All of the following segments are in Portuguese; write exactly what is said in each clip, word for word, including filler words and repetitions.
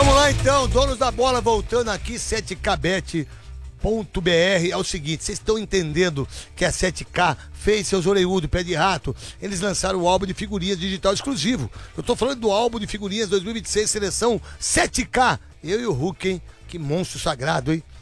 Vamos lá então, donos da bola, voltando aqui, sete K Bet ponto B R. É o seguinte, vocês estão entendendo que a sete K fez seus orelhudos, pé de rato, eles lançaram o álbum de figurinhas digital exclusivo. Eu tô falando do álbum de figurinhas dois mil e vinte e seis, seleção sete K. Eu e o Hulk, hein? Que monstro sagrado, hein?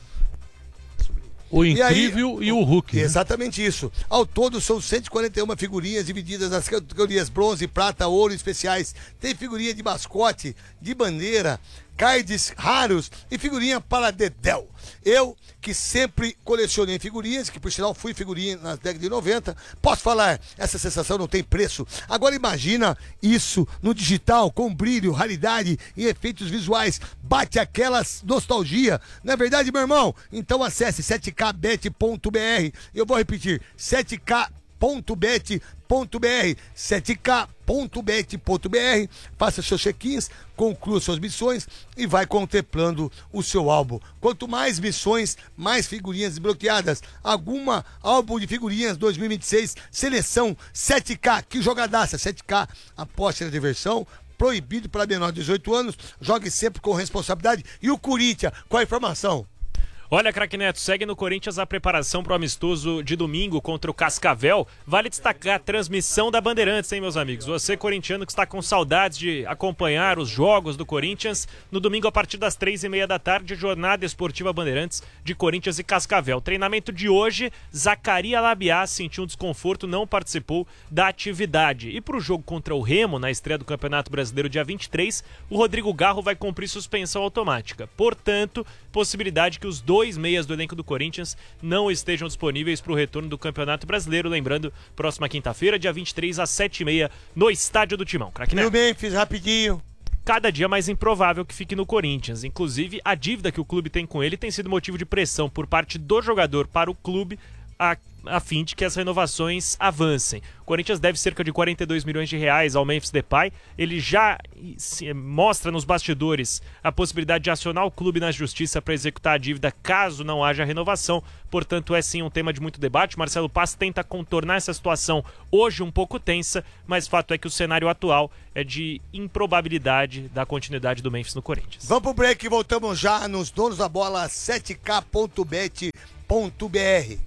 O Incrível e, aí, e o Hulk. Né? Exatamente isso. Ao todo são cento e quarenta e uma figurinhas divididas nas categorias bronze, prata, ouro especiais. Tem figurinha de mascote, de bandeira, cards raros e figurinha para dedéu. Eu, que sempre colecionei figurinhas, que por sinal fui figurinha na década de noventa, posso falar, essa sensação não tem preço. Agora imagina isso no digital, com brilho, raridade e efeitos visuais. Bate aquela nostalgia. Não é verdade, meu irmão? Então acesse sete K Bet ponto B R. Eu vou repetir, sete K ponto bet ponto B R, sete K ponto bet ponto B R. Faça seus check-ins, conclua suas missões e vai contemplando o seu álbum. Quanto mais missões, mais figurinhas desbloqueadas. Alguma álbum de figurinhas dois mil e vinte e seis, seleção sete K. Que jogadaça, sete K, aposte na diversão. Proibido para menor de dezoito anos. Jogue sempre com responsabilidade. E o Corinthians, qual a informação? Olha, craque Neto, segue no Corinthians a preparação para o amistoso de domingo contra o Cascavel. Vale destacar a transmissão da Bandeirantes, hein, meus amigos? Você, corintiano, que está com saudades de acompanhar os jogos do Corinthians, no domingo a partir das três e meia da tarde, jornada esportiva Bandeirantes de Corinthians e Cascavel. Treinamento de hoje, Zacaria Labiá sentiu um desconforto, não participou da atividade. E para o jogo contra o Remo, na estreia do Campeonato Brasileiro dia vinte e três, o Rodrigo Garro vai cumprir suspensão automática. Portanto, possibilidade que os dois Dois meias do elenco do Corinthians não estejam disponíveis para o retorno do Campeonato Brasileiro. Lembrando, próxima quinta-feira, dia vinte e três, às sete e meia, no Estádio do Timão. Craque Neto. Meu bem, fiz rapidinho. Cada dia mais improvável que fique no Corinthians. Inclusive, a dívida que o clube tem com ele tem sido motivo de pressão por parte do jogador para o clube, a, a fim de que as renovações avancem. O Corinthians deve cerca de quarenta e dois milhões de reais ao Memphis Depay. Ele já se, mostra nos bastidores a possibilidade de acionar o clube na justiça para executar a dívida caso não haja renovação. Portanto, é sim um tema de muito debate. Marcelo Paz tenta contornar essa situação hoje um pouco tensa, mas fato é que o cenário atual é de improbabilidade da continuidade do Memphis no Corinthians. Vamos pro break e voltamos já nos donos da bola, sete K ponto bet ponto B R.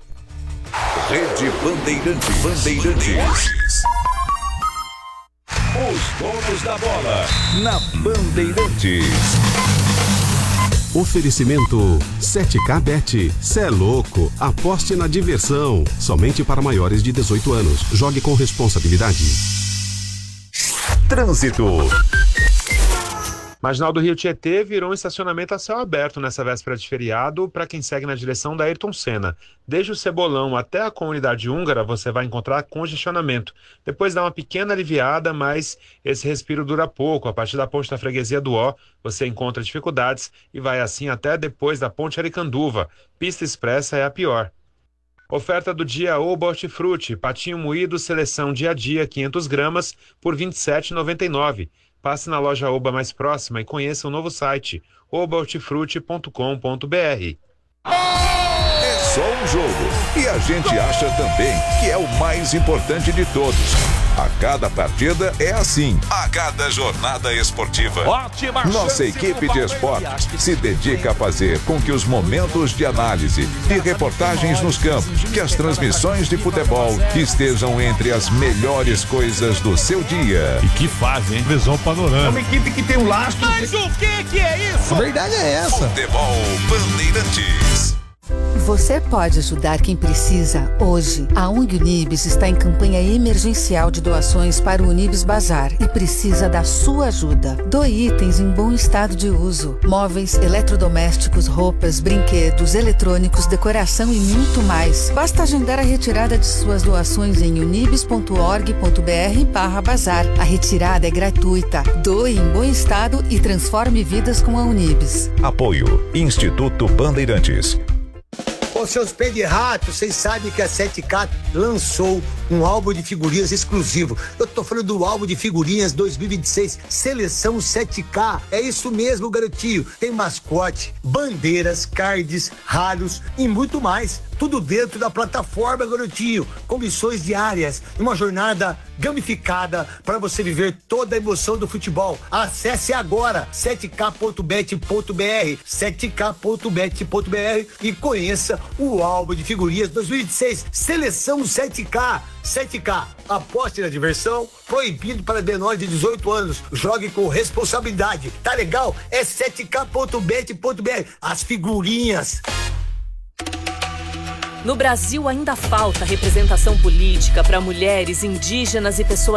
Rede Bandeirantes. Bandeirantes. Os donos da bola na Bandeirantes. Oferecimento sete K Bet. Cê é louco. Aposte na diversão. Somente para maiores de dezoito anos. Jogue com responsabilidade. Trânsito. Marginal do Rio Tietê virou um estacionamento a céu aberto nessa véspera de feriado para quem segue na direção da Ayrton Senna. Desde o Cebolão até a comunidade húngara você vai encontrar congestionamento. Depois dá uma pequena aliviada, mas esse respiro dura pouco. A partir da ponte da freguesia do Ó, você encontra dificuldades e vai assim até depois da ponte Aricanduva. Pista expressa é a pior. Oferta do dia Oba Hortifruti, patinho moído, seleção dia a dia, quinhentas gramas, por vinte e sete reais e noventa e nove centavos. Passe na loja Oba mais próxima e conheça o novo site, oba hortifruti ponto com ponto b r. É só um jogo e a gente acha também que é o mais importante de todos. A cada partida é assim. A cada jornada esportiva. Ótima. Nossa equipe de esportes se dedica a fazer com que os momentos de análise, de reportagens nos campos, que as transmissões de futebol estejam entre as melhores coisas do seu dia. E que fazem, hein? Visão panorâmica. É uma equipe que tem um lastro. Mas o que que é isso? A verdade é essa. Futebol Bandeirantes. Você pode ajudar quem precisa hoje. A O N G Unibis está em campanha emergencial de doações para o Unibis Bazar e precisa da sua ajuda. Doe itens em bom estado de uso. Móveis, eletrodomésticos, roupas, brinquedos, eletrônicos, decoração e muito mais. Basta agendar a retirada de suas doações em unibis ponto org ponto b r barra bazar. A retirada é gratuita. Doe em bom estado e transforme vidas com a Unibis. Apoio Instituto Bandeirantes. Ô, seus pés de rato, vocês sabem que a sete K lançou um álbum de figurinhas exclusivo. Eu tô falando do álbum de figurinhas dois mil e vinte e seis, seleção sete K. É isso mesmo, garotinho. Tem mascote, bandeiras, cards, raros e muito mais. Tudo dentro da plataforma, garotinho. Com missões diárias. Uma jornada gamificada para você viver toda a emoção do futebol. Acesse agora sete k ponto bet ponto b r, sete k ponto bet ponto b r e conheça o álbum de figurinhas dois mil e vinte e seis, Seleção sete K. sete K, aposte na diversão, proibido para menores de dezoito anos. Jogue com responsabilidade. Tá legal? É sete k ponto bet ponto b r. As figurinhas. No Brasil ainda falta representação política para mulheres, indígenas e pessoas